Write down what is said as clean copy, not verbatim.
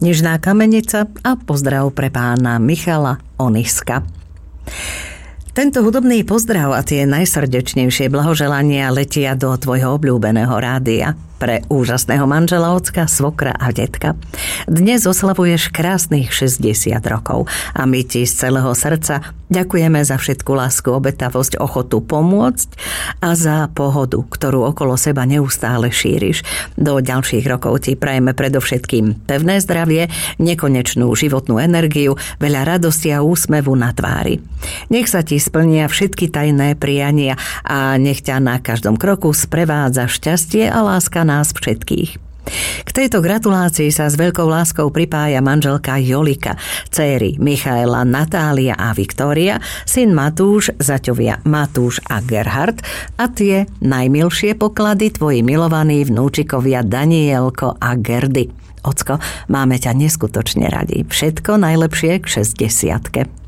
Nižná Kamenica a pozdrav pre pána Michala Oniska. Tento hudobný pozdrav a tie najsrdečnejšie blahoželania letia do tvojho obľúbeného rádia pre úžasného manžela, ocka, svokra a detka. Dnes oslavuješ krásnych 60 rokov a my ti z celého srdca ďakujeme za všetku lásku, obetavosť, ochotu pomôcť a za pohodu, ktorú okolo seba neustále šíriš. Do ďalších rokov ti prajeme predovšetkým pevné zdravie, nekonečnú životnú energiu, veľa radosti a úsmevu na tvári. Nech sa ti splnia všetky tajné priania a nech ťa na každom kroku sprevádza šťastie a láska nás všetkých. K tejto gratulácii sa s veľkou láskou pripája manželka Jolika, céry Michaela, Natália a Viktória, syn Matúš, zaťovia Matúš a Gerhard a tie najmilšie poklady tvoji milovaní vnúčikovia Danielko a Gerdy. Ocko, máme ťa neskutočne radi. Všetko najlepšie k 60-ke.